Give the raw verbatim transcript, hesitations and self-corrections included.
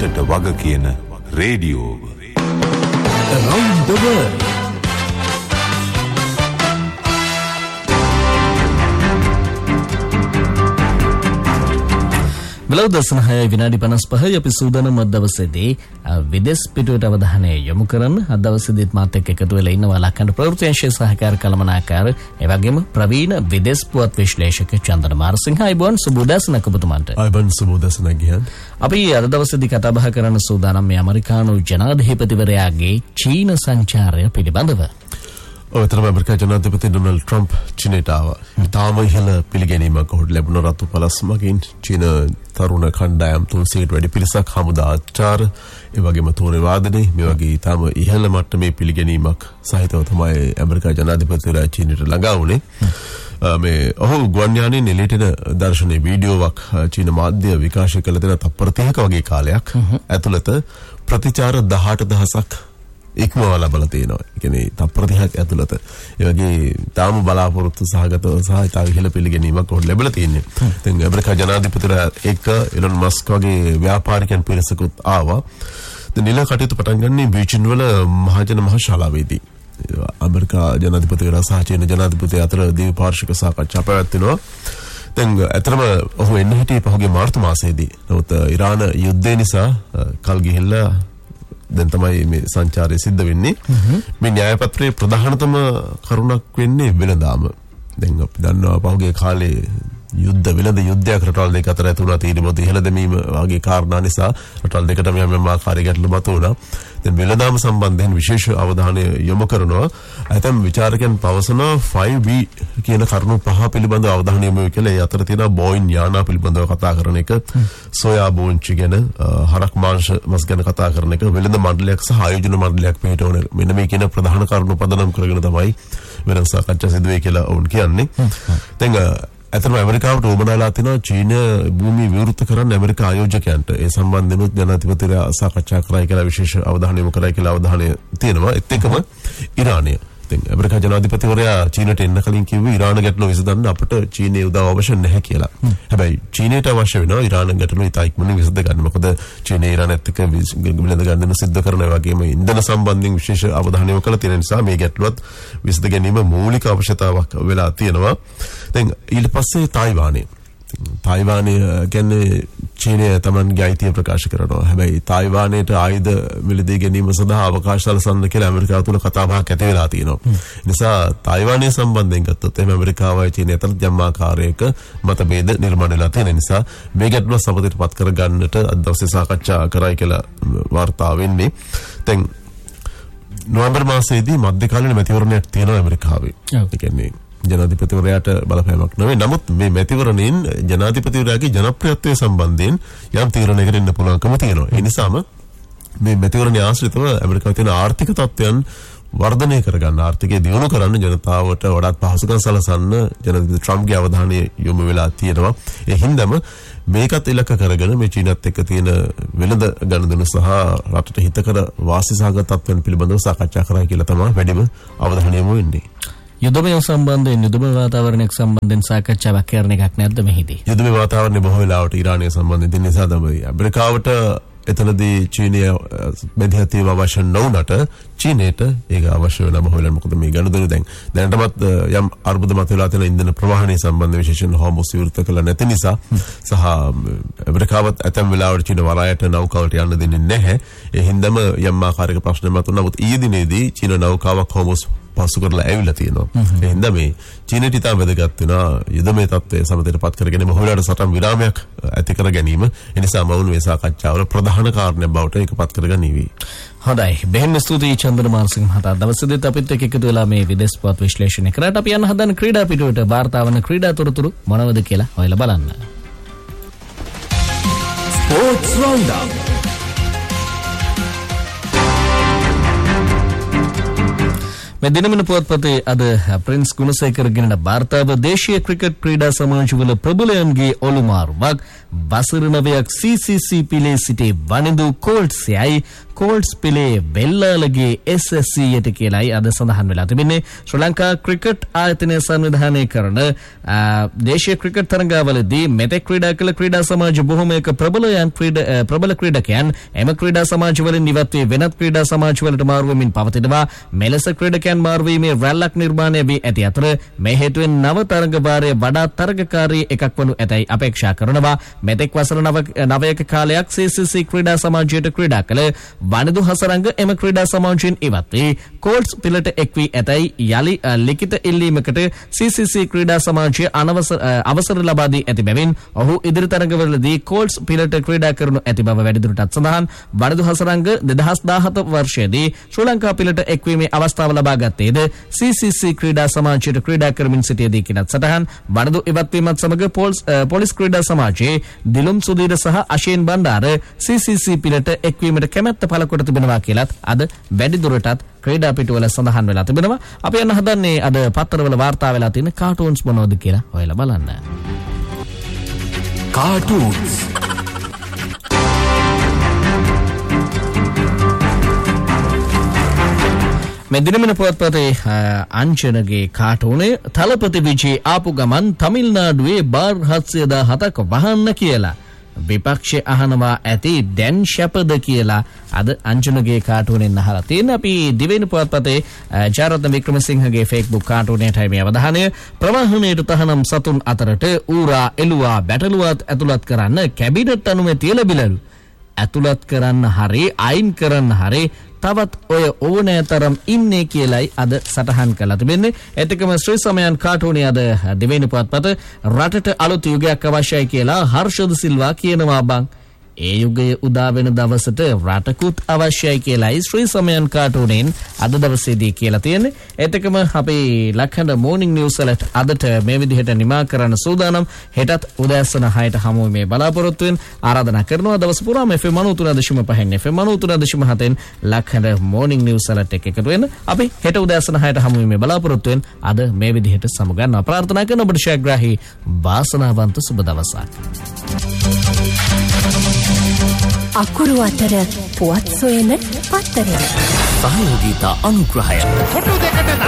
සිතට වග කියන රේඩියෝව. Around the world. බ්ලව් දසන හය විනාඩි පනස් පහයි අපි සූදානම් අද දවසේදී විදේශ පිටුවට අවධානය යොමු කරන අද දවසේදීත් මාත් එක්ක එකතු වෙලා ඉන්නවා ලක්කන්ඩ ප්‍රවෘත්ති අංශයේ සහකාර කළමනාකාර ඒ වගේම ප්‍රවීණ විදේශ පුවත් විශ්ලේෂක චන්දන මාරසිංහ අයිබෝන් සුබෝදෑසනක ඔබතුමන්ට. අයිබෝන් සුබෝදෑසන ගියන්. අපි අද දවසේදී කතා බහ කරන්න සූදානම් මේ ඇමරිකානු ජනාධිපතිවරයාගේ චීන සංචාරය පිළිබඳව. ඔතන ඇමරිකා ජනාධිපති ඩොනල්ඩ් ට්‍රම්ප් චීනයට ආවා. තාම ඉහළ පිළිගැනීමක් ඔහුට ලැබුණ රතු පළස් මගින් චීන තරුණ කණ්ඩායම් තුන්සීයට වැඩි පිරිසක් හමුදා ආචාර ඒ වගේම තෝරේ වාදනය මේ වගේ තාම ඉහළ මට්ටමේ පිළිගැනීමක් සහිතව තමයි ඇමරිකා ජනාධිපතිවරයා චීනයට ළඟා වුණේ. මේ ඔහු ගුවන් යානයෙන් එළියට එන දර්ශනීය වීඩියෝවක් චීන මාධ්‍ය විකාශය කළ දෙන තප්පර තිහක වගේ කාලයක් ඇතුළත ප්‍රතිචාර දහඅට දහසක් ඉක්මවලා ලබලා තියෙනවා. ඒ කියන්නේ තප්පර තිහක් ඇතුළත. ඒ වගේ තාම බලාපොරොත්තු සහගතව සහ ඉතාලි ඉහළ පිළිගැනීමක් උඩ ලැබලා තියෙන්නේ. දැන් ඇමරිකා ජනාධිපතිවරයා එක්ක එලන් මස්ක් වගේ ව්‍යාපාරිකයන් පිරිසකුත් ආවා. දැන් නිල කටයුතු පටන් ගන්නේ බීජින් වල මහජන මහශාලාවේදී. ඇමරිකා ජනාධිපතිවරයා සහ චීන ජනාධිපතිවරයා අතර ද්විපාර්ශ්වික සාකච්ඡා පැවැත්වෙනවා. දැන් අතරම ඔහු එන්න හිටියේ පහුගිය මාර්තු මාසයේදී. නමුත් ඉරාන යුද්ධය නිසා කල් ගිහිල්ලා දැන් තමයි මේ සංචාරය සිද්ධ වෙන්නේ. මේ න්‍යාය පත්‍රයේ ප්‍රධානතම කරුණක් වෙන්නේ වෙළඳාම. දැන් අපි දන්නවා පහුගිය කාලේ යුද්ධ වෙළඳ යුද්ධයක් රටවල් දෙක අතර ඇති වුණා. තීරමොත ඉහළ දැමීම වගේ කාරණා නිසා රටවල් දෙකටම යම් යම් ආකාරයක ගැටලු මතුවුණා. දැන් වෙළඳාම සම්බන්ධයෙන් විශේෂ අවධානය යොමු කරනවා. ඇතම් විචාරකයන් පවසනවා ෆයිව් බී කියන කරුණු පහ පිළිබඳව අවධානය යොමු කියලා. ඒ අතර තියෙනවා බෝයින් යානා පිළිබඳව කතා කරන එක, සෝයා බෝංචි ගැන, හරක් මාංශ මස් ගැන කතා කරන එක, වෙළඳ මණ්ඩලයක් සහ ආයෝජන මණ්ඩලයක් පිටවන මෙන්න මේ කියන ප්‍රධාන කරුණු පදනම් කරගෙන තමයි වෙනස් සාකච්ඡා සිදු වෙයි කියලා වුන් කියන්නේ. දැන් ඇත්තටම ඇමරිකාවට උවමනාලා තිනවා චීන භූමිය විවෘත කරන්න ඇමරිකා ආයෝජකයන්ට. ඒ සම්බන්ධෙනුත් ජනාධිපතිවරයා සාකච්ඡා කරයි කියලා විශේෂ අවධානය යොමු කරයි කියලා අවධානය තියෙනවා. ඒත් එක්කම ඉරානය. දැන් ඇමරිකා ජනාධිපතිවරයා චීනට එන්න කලින් කිව්වේ ඉරාන ගැටලුව විසඳන්න අපට චීනයේ උදව් අවශ්‍ය නැහැ කියලා. හැබැයි චීනයට අවශ්‍ය වෙනවා ඉරාන ගැටලුව ඉතා ඉක්මනින් විසඳ ගන්න. මොකද චීනය ඉරානත් එක්ක විලඳ ගන්න සිද්ධ කරන වගේම ඉන්ධන සම්බන්ධයෙන් විශේෂ අවධානය යොමු කරලා තියෙන නිසා මේ ගැටලුවත් විසඳ ගැනීම මූලික අවශ්‍යතාවක් වෙලා තියෙනවා. දැන් ඊට පස්සේ තායිවානය. තායිවානය කියන්නේ චීනය තමන්ගේ අයිතිය ප්‍රකාශ කරනවා. හැබැයි තායිවානයට ආයුධ මිලදී ගැනීම සඳහා අවකාශ සලසන්න කියලා ඇමරිකාව තුළ කතා බහක් ඇති වෙලා තියෙනවා. නිසා තායිවානය සම්බන්ධයෙන් ගත්තොත් එහෙනම් ඇමරිකාවයි චීනය අතර යම් ආකාරයක මතභේද නිර්මාණය වෙලා තියෙන නිසා මේ ගැටලුව සමතට පත් කර ගන්නට අද දවසේ සාකච්ඡා කරයි කියලා වාර්තා වෙන්නේ. දැන් නොවැම්බර් මාසයේදී මධ්‍යකාලීන මැතිවරණයක් තියෙනවා ඇමරිකාවේ. ඒ කියන්නේ ජනාධිපතිවරයාට බලපෑමක් නෙවෙයි. නමුත් මේ මැතිවරණයෙන් ජනාධිපතිවරයාගේ ජනප්‍රියත්වය සම්බන්ධයෙන් යම් තීරණයකට එන්න පුළුවන්කම තියෙනවා. ඒ නිසාම මේ මැතිවරණය ආශ්‍රිතව ඇමරිකාවේ තියෙන ආර්ථික තත්ත්වයන් වර්ධනය කරගන්න, ආර්ථිකය දියුණු කරන්න, ජනතාවට වඩාත් පහසුකම් සලසන්න ජනාධිපති ට්‍රම්ප්ගේ අවධානය යොමු වෙලා තියෙනවා. ඒ හින්දාම මේකත් ඉලක්ක කරගෙන මේ චීනත් එක්ක තියෙන වෙළඳ ගනුදෙනු සහ රටට හිතකර වාසිසහගත තත්ත්වයන් පිළිබඳව සාකච්ඡා කරා කියලා තමයි වැඩිම අවධානය යොමු වෙන්නේ. යුදමය සම්බන්ධයෙන් යුදමය වාතාවරණයක් සම්බන්ධයෙන් සාකච්ඡාවක් කරන එකක් නැද්ද මෙහිදී? යුදමය වාතාවරණය බොහෝ වෙලාවට ඉරානය සම්බන්ධයෙන් තියෙන නිසා තමයි ඇමරිකාවට එතනදී චීනය බෙදහත් වීම අවශ්‍ය නොවුනට චීනයට ඒක අවශ්‍ය වෙන බොහෝ වෙලාවට. මොකද මේ ගනුදෙනු දැන් දැනටමත් යම් අර්බුද මත වෙලා තියෙන ඉන්ධන ප්‍රවාහනය සම්බන්ධ විශේෂයෙන් හෝමුස් විවෘත කළ නැති නිසා සහ ඇමරිකාවත් ඇතැම් වෙලාවට චීන වරායට නෞකාවට යන්න දෙන්නේ නැහැ. ඒ හින්දාම යම් ආකාරයක ප්‍රශ්න මතුවන. නමුත් ඊයේ දිනේදී චීන නෞකාවක් හෝමුස් පසු කරලා ඇවිල්ලා තියෙනවා. ඒ හින්දා මේ චීනයට ඉතා වැදගත් වෙනවා යුදමය තත්ත්වය සමතට පත් කර ගැනීම, හොයලාට සටන් විරාමයක් ඇති කර ගැනීම. ඒ නිසා මවුන් මේ සාකච්ඡාවල ප්‍රධාන කාරණයක් බවට ඒක පත් කරගනීවි. හොඳයි. බෙහෙම ස්තුතියි චන්දන මානසිංහ මහතා. දවසේදීත් අපිත් එක්ක එකතු වෙලා මේ විදේශ පුවත් විශ්ලේෂණය කරාට අපි යන හදන ක්‍රීඩා පිටුවට වාර්තා වන ක්‍රීඩා තොරතුරු මොනවද කියලා හොයලා බලන්න. Sports round. මේ දිනමින පුවත්පතේ අද ප්‍රින්ස් ගුණසේකරගෙනන වාර්තාව දේශීය ක්‍රිකට් ක්‍රීඩා සමාජවල ප්‍රබලයන්ගේ ඔලුමාරුවක් වසර නවයක් සී සී සී පිලේ සිටි වනිදු කෝල්ට්ස්යයි කෝල්ඩ්ස් පිලේ වෙල්ලාලගේ එස් එස් සී යට කියලායි අද සඳහන් වෙලා තිබෙන්නේ. ශ්‍රී ලංකා ක්‍රිකට් ආයතනය සංවිධානය කරන දේශීය ක්‍රිකට් තරඟාවලදී මෙතෙක් ක්‍රීඩා කළ ක්‍රීඩා සමාජ බොහෝමයක ප්‍රබලයන් ප්‍රබල ක්‍රීඩකයන් එම ක්‍රීඩා සමාජවලින් ඉවත් වී වෙනත් ක්‍රීඩා සමාජවලට මාරු වෙමින් පවතිනවා. මෙලෙස ක්‍රීඩකයන් මාරු වීමේ රැල්ලක් නිර්මාණය වී ඇති අතර මේ හේතුවෙන් නව තරඟ වාරය වඩා තරගකාරී එකක් වනු ඇතැයි අපේක්ෂා කරනවා. මෙතෙක් වසර නවයක කාලයක් සී සී සී ක්‍රීඩා සමාජයට ක්‍රීඩා කළ වනිදු හසරංග එම ක්‍රීඩා සමාජයෙන් ඉවත් වී කෝල්ඩ්ස් පිලට එක් වී ඇතැයි යලි ලිඛිත ඉල්ලීමකට සී සී සී ක්‍රීඩා සමාජය අවසර ලබා දී ඇති බැවින් ඔහු ඉදිරි තරඟවලදී කෝල්ඩ්ස් පිලට ක්‍රීඩා කරනු ඇති බව වැඩිදුරටත් සඳහන්. වනිදු හසරංග දෙදහස් දාහත වර්ෂයේදී ශ්‍රී ලංකා පිලට එක්වීමේ අවස්ථාව ලබා ගත්තේද සී සී සී ක්‍රීඩා සමාජයට ක්‍රීඩා කරමින් සිටියදී කියනත් සටහන්. වනිදු ඉවත්වීමත් සමග පොලිස් ක්‍රීඩා සමාජයේ දිලුම් සුදීර සහ අශේන් බණ්ඩාර සී සී සී පිලට එක්වීමට කැමැත්ත පළ කොට තිබෙනවා කියලත් අද වැඩිදුරටත් ක්‍රීඩා පිටුවල සඳහන් වෙලා තිබෙනවා. අපි යන්න හදන්නේ අද පත්තරවල වාර්තා වෙලා තියෙන කාටූන්ස් මොනවද කියලා හොයලා බලන්න. කාටූන්ස් මේ දිනමින පුවත්පතේ අංචනගේ කාටූනේ තලපති විජේ ආපු ගමන් තමිල්නාඩුවේ බාර් හත්සිය දහසක් වහන්න කියලා විපක්ෂය අහනවා ඇති දැන් ශපද කියලා අද අංජනගේ කාටූනෙන් අහලා තියෙන. අපි දිවෙන පුවත්පතේ ජාරත්න වික්‍රමසිංහගේ ෆේස්බුක් කාටූනේටයි මේ අවධානය. ප්‍රවාහනයට තහනම් සතුන් අතරට ඌරා එළුවා බැටළුවත් ඇතුළත් කරන්න කැබිනට් අනුමැතිය ලැබිලලු. ඇතුළත් කරන්න හරි අයින් කරන්න හරි තවත් ඔය ඕනෑ තරම් ඉන්නේ කියලයි අද සටහන් කළා තිබෙන්නේ. එතකම ශ්‍රී සමයන් කාටූනේ අද දෙවෙනි පුවත්පත රටට අලුත් යුගයක් අවශ්‍යයි කියලා හර්ෂද සිල්වා කියනවා බං. ඒ යුගයේ උදා වෙන දවසට රටකුත් අවශ්‍යයි කියලායි ශ්‍රී සමයන් කාටූනෙන් අද දවසේදී කියලා තියෙන්නේ. එතකම අපේ ලක්හඬ මෝර්නිං නිවුස් වලට අදට මේ විදිහට නිමා කරන්න සූදානම්. හෙටත් උදෑසන හයට හමු මේ බලාපොරොත්තු වෙන ආරාධනා කරනවා දවස් පුරාම එෆ් එම් නවය තුන දශම පහෙන් එෆ් එම් නවය තුන දශම හතෙන් ලක්හඬ මෝර්නිං නිවුස් වලට එකතු වෙන. අපි හෙට උදෑසන හයට හමු මේ බලාපොරොත්තු වෙන අද මේ විදිහට සමුගන්නවා. ප්‍රාර්ථනා කරන ඔබට ශාග්‍රාහී වාසනාවන්ත සුබ දවසක්. අකුරු අතර පුවත් සොයන පත්තරේ සහයෝගීතා අනුග්‍රහය